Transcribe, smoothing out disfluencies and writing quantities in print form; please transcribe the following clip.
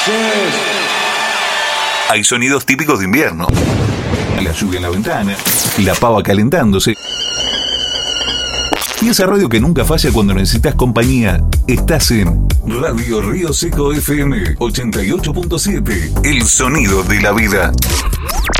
Hay sonidos típicos de invierno. La lluvia en la ventana, la pava calentándose. Y esa radio que nunca falla cuando necesitas compañía. Estás en Radio Río Seco FM 88.7. El sonido de la vida.